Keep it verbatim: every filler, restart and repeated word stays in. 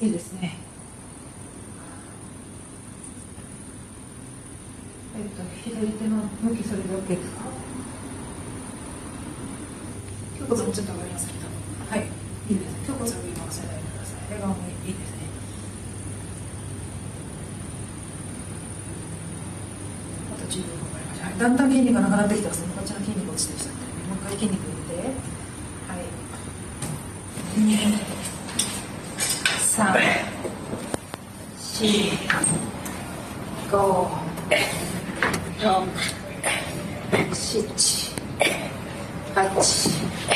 いいですね。えっと、左手の向き、それで OK ですか？胸骨もちょっと上がりますけど。はい、いいですね。胸骨を上に任せないでください。笑顔もいいですね。あとじゅうびょう頑張りましょう。はい、だんだん筋肉がなくなってきてますね。こっちの筋肉落ちてきちゃって。もう一回筋肉入れて。はい。に、さん、し、ご、ろく、しち、はち、